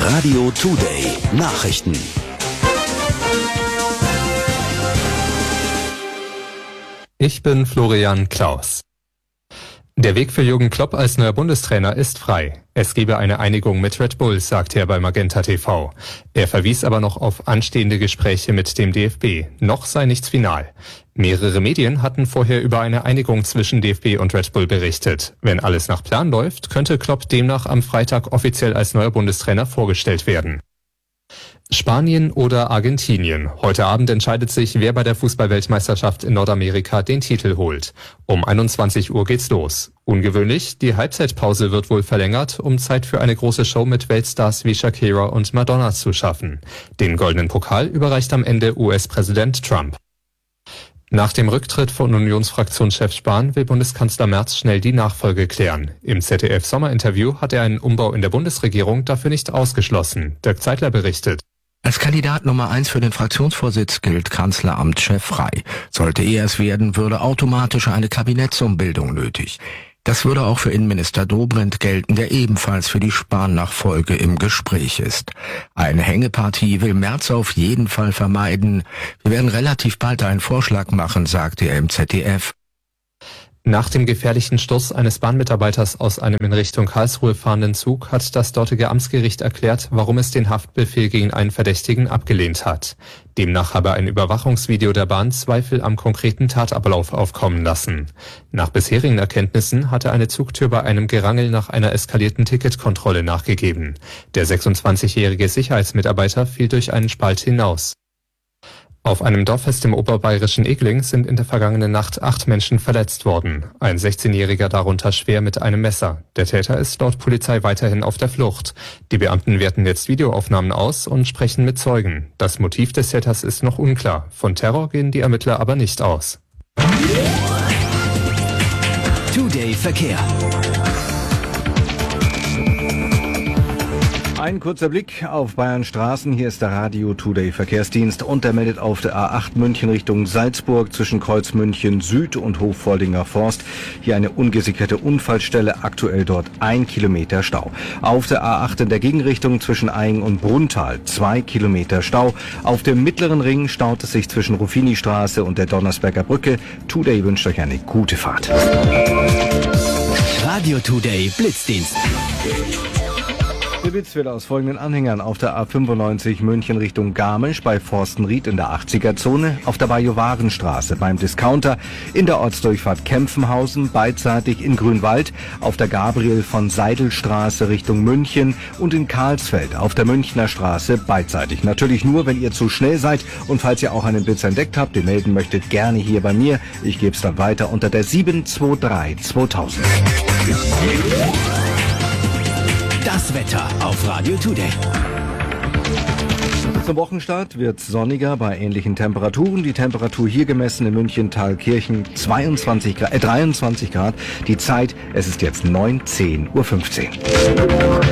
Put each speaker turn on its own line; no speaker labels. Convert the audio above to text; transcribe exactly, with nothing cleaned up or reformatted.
Radio Today Nachrichten.
Ich bin Florian Klaus. Der Weg für Jürgen Klopp als neuer Bundestrainer ist frei. Es gebe eine Einigung mit Red Bull, sagte er bei Magenta T V. Er verwies aber noch auf anstehende Gespräche mit dem D F B. Noch sei nichts final. Mehrere Medien hatten vorher über eine Einigung zwischen D F B und Red Bull berichtet. Wenn alles nach Plan läuft, könnte Klopp demnach am Freitag offiziell als neuer Bundestrainer vorgestellt werden. Spanien oder Argentinien. Heute Abend entscheidet sich, wer bei der Fußball-Weltmeisterschaft in Nordamerika den Titel holt. Um einundzwanzig Uhr geht's los. Ungewöhnlich, die Halbzeitpause wird wohl verlängert, um Zeit für eine große Show mit Weltstars wie Shakira und Madonna zu schaffen. Den goldenen Pokal überreicht am Ende U S-Präsident Trump. Nach dem Rücktritt von Unionsfraktionschef Spahn will Bundeskanzler Merz schnell die Nachfolge klären. Im Z D F-Sommerinterview hat er einen Umbau in der Bundesregierung dafür nicht ausgeschlossen. Dirk Zeitler berichtet.
Als Kandidat Nummer eins für den Fraktionsvorsitz gilt Kanzleramtschef frei. Sollte er es werden, würde automatisch eine Kabinettsumbildung nötig. Das würde auch für Innenminister Dobrindt gelten, der ebenfalls für die Spahn-Nachfolge im Gespräch ist. Eine Hängepartie will Merz auf jeden Fall vermeiden. Wir werden relativ bald einen Vorschlag machen, sagte er im Z D F.
Nach dem gefährlichen Sturz eines Bahnmitarbeiters aus einem in Richtung Karlsruhe fahrenden Zug hat das dortige Amtsgericht erklärt, warum es den Haftbefehl gegen einen Verdächtigen abgelehnt hat. Demnach habe ein Überwachungsvideo der Bahn Zweifel am konkreten Tatablauf aufkommen lassen. Nach bisherigen Erkenntnissen hatte eine Zugtür bei einem Gerangel nach einer eskalierten Ticketkontrolle nachgegeben. Der sechsundzwanzigjährige Sicherheitsmitarbeiter fiel durch einen Spalt hinaus. Auf einem Dorffest im oberbayerischen Egling sind in der vergangenen Nacht acht Menschen verletzt worden. Ein sechzehnjähriger darunter schwer mit einem Messer. Der Täter ist laut Polizei weiterhin auf der Flucht. Die Beamten werten jetzt Videoaufnahmen aus und sprechen mit Zeugen. Das Motiv des Täters ist noch unklar. Von Terror gehen die Ermittler aber nicht aus.
Today Verkehr.
Ein kurzer Blick auf Bayern Straßen. Hier ist der Radio Today Verkehrsdienst und der meldet auf der A acht München Richtung Salzburg zwischen Kreuz München Süd und Hoffoldinger Forst. Hier eine ungesicherte Unfallstelle, aktuell dort ein Kilometer Stau. Auf der A acht in der Gegenrichtung zwischen Aing und Brunntal zwei Kilometer Stau. Auf dem mittleren Ring staut es sich zwischen Ruffini-Straße und der Donnersberger Brücke. Today wünscht euch eine gute Fahrt.
Radio Today Blitzdienst.
Der Blitz wird aus folgenden Anhängern auf der A fünfundneunzig München Richtung Garmisch bei Forstenried in der achtziger-Zone, auf der Bajowarenstraße beim Discounter, in der Ortsdurchfahrt Kempfenhausen, beidseitig in Grünwald, auf der Gabriel von Seidelstraße Richtung München und in Karlsfeld auf der Münchner Straße beidseitig. Natürlich nur, wenn ihr zu schnell seid und falls ihr auch einen Blitz entdeckt habt, den melden möchtet, gerne hier bei mir. Ich gebe es dann weiter unter der sieben zwei drei zweitausend.
Das Wetter auf Radio Today.
Zum Wochenstart wird es sonniger bei ähnlichen Temperaturen. Die Temperatur hier gemessen in München Thalkirchen zweiundzwanzig Grad, äh, dreiundzwanzig Grad. Die Zeit, es ist jetzt neun, zehn Uhr fünfzehn.